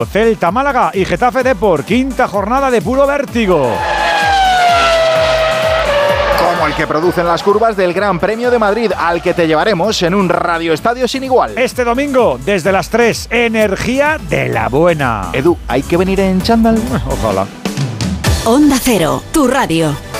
Celta Málaga y Getafe Depor, quinta jornada de puro vértigo. Como el que producen las curvas del Gran Premio de Madrid, al que te llevaremos en un radioestadio sin igual. Este domingo, desde las 3, energía de la buena. Edu, ¿hay que venir en chándal? Ojalá. Onda Cero, tu radio.